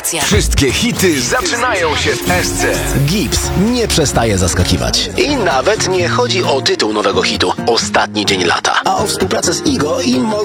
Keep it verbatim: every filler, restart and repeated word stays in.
stacjach. Wszystkie hity zaczynają się w S C. Gibbs nie przestaje zaskakiwać. I nawet nie chodzi o tytuł nowego hitu. Ostatni dzień lata. A o współpracę z Igo i mocno